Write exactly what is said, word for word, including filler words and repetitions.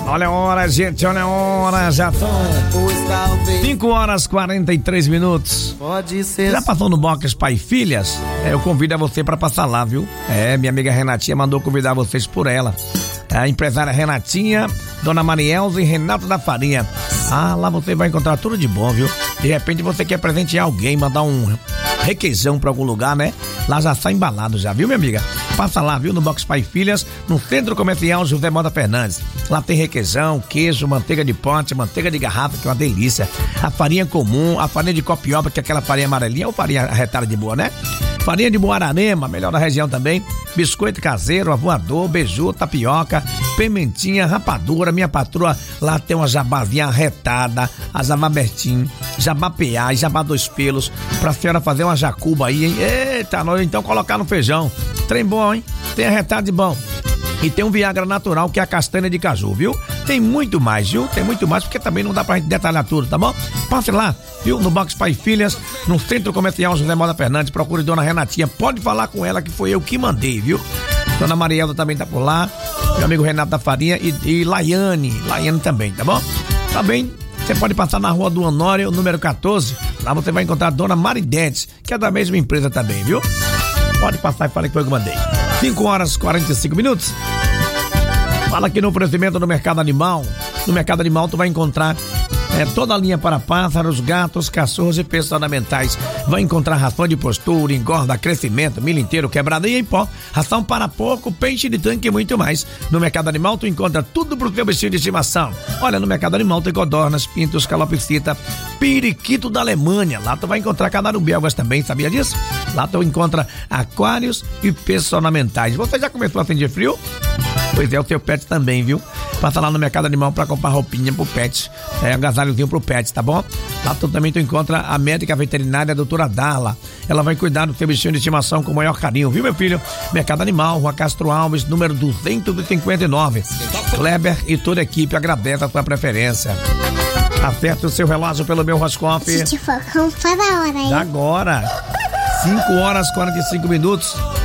Olha a hora, gente, olha a hora, já são cinco horas e quarenta e três minutos. Pode ser. Já passou no Box Pai e Filhas? É, eu convido a você pra passar lá, viu? É, minha amiga Renatinha mandou convidar vocês por ela. É a empresária Renatinha, Dona Marielza e Renato da Farinha. Ah, lá você vai encontrar tudo de bom, viu? De repente você quer presentear alguém, mandar um requeijão pra algum lugar, né? Lá já sai embalado já, viu, minha amiga? Passa lá, viu, no Box Pai e Filhas, no Centro Comercial José Mota Fernandes. Lá tem requeijão, queijo, manteiga de pote, manteiga de garrafa, que é uma delícia. A farinha comum, a farinha de copioba, que é aquela farinha amarelinha, ou farinha arretada de boa, né? Farinha de Moararema, melhor da região também. Biscoito caseiro, avoador, beiju, tapioca, pimentinha, rapadura. Minha patroa lá tem uma jabazinha arretada, a jabá Bertim, jabá P A e jabá dois pelos. Pra senhora fazer uma jacuba aí, hein? Eita, nós então colocar no feijão. Trem bom, hein? Tem arretado de bom. E tem um Viagra natural, que é a castanha de caju, viu? Tem muito mais, viu? Tem muito mais, porque também não dá pra gente detalhar tudo, tá bom? Passe lá, viu? No Box Pai e Filhas, no Centro Comercial José Mota Fernandes. Procure Dona Renatinha. Pode falar com ela, que foi eu que mandei, viu? Dona Marielza também tá por lá. Meu amigo Renato da Farinha e, e Laiane. Laiane também, tá bom? Também você pode passar na Rua do Honório, número quatorze. Lá você vai encontrar a Dona Maridetes, que é da mesma empresa também, viu? Pode passar e falar que foi eu que mandei. cinco horas e quarenta e cinco minutos. Fala aqui no oferecimento do Mercado Animal. No Mercado Animal tu vai encontrar é, toda a linha para pássaros, gatos, cachorros e peças ornamentais. Vai encontrar ração de postura, engorda, crescimento, milho inteiro, quebrada e em pó, ração para porco, peixe de tanque e muito mais. No Mercado Animal tu encontra tudo pro teu bichinho de estimação. Olha, no Mercado Animal tem codornas, pintos, calopsita, periquito da Alemanha. Lá tu vai encontrar canário belgas também, sabia disso? Lá tu encontra aquários e peças ornamentais. Você já começou a sentir frio? Pois é, o seu pet também, viu? Passa lá no Mercado Animal pra comprar roupinha pro pet, é, agasalhozinho pro pet, tá bom? Lá tu também tu encontra a médica veterinária, a doutora Darla. Ela vai cuidar do seu bichinho de estimação com o maior carinho, viu, meu filho? Mercado Animal, Rua Castro Alves, número duzentos e cinquenta e nove. Kleber e toda a equipe agradece a sua preferência. Acerte o seu relógio pelo meu horoscópio. Gente, focão para a hora aí. Agora, cinco horas e quarenta e cinco minutos.